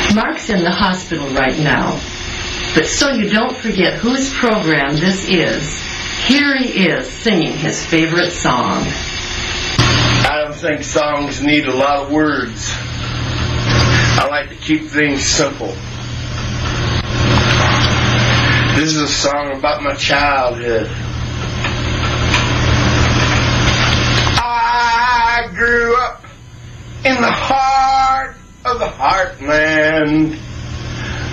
Mark's in the hospital right now, but so you don't forget whose program this is, here he is singing his favorite song. I don't think songs need a lot of words. I like to keep things simple. This is a song about my childhood. I grew up in the heart of the heartland.